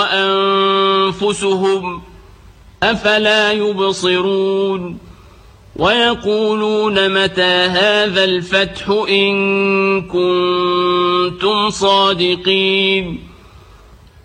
وأنفسهم أفلا يبصرون ويقولون متى هذا الفتح إن كنتم صادقين